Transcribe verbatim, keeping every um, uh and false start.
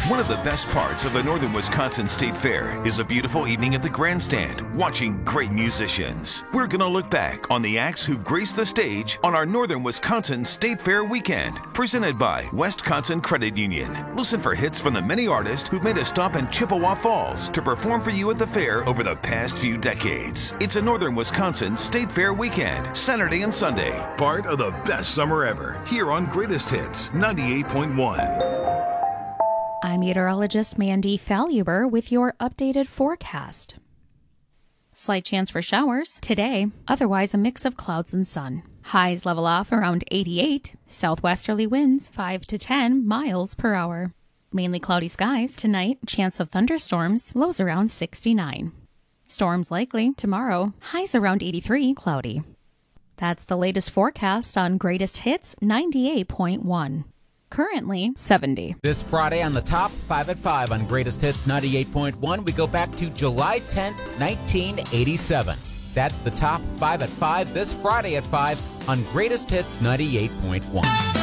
One of the best parts of the Northern Wisconsin State Fair is a beautiful evening at the grandstand, watching great musicians. We're going to look back on the acts who've graced the stage on our Northern Wisconsin State Fair weekend, presented by Wisconsin Credit Union. Listen for hits from the many artists who've made a stop in Chippewa Falls to perform for you at the fair over the past few decades. It's a Northern Wisconsin State Fair weekend, Saturday and Sunday. Part of the best summer ever, here on Greatest Hits ninety-eight point one. I'm meteorologist Mandy Falluber with your updated forecast. Slight chance for showers today, otherwise a mix of clouds and sun. Highs level off around eighty-eight, southwesterly winds five to ten miles per hour. Mainly cloudy skies tonight, chance of thunderstorms, lows around sixty-nine. Storms likely tomorrow, highs around eighty-three, cloudy. That's the latest forecast on Greatest Hits ninety-eight point one. Currently seventy. This Friday on the top five at five on Greatest Hits ninety-eight point one, we go back to July tenth, nineteen eighty-seven. That's the top five at five this Friday at five on Greatest Hits ninety-eight point one.